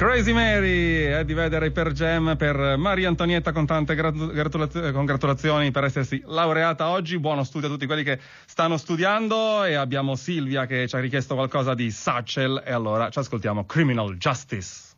Crazy Mary, Eddie Vedder per Jam, per Maria Antonietta con tante congratulazioni per essersi laureata oggi. Buono studio a tutti quelli che stanno studiando, e abbiamo Silvia che ci ha richiesto qualcosa di Satchel, e allora ci ascoltiamo Criminal Justice.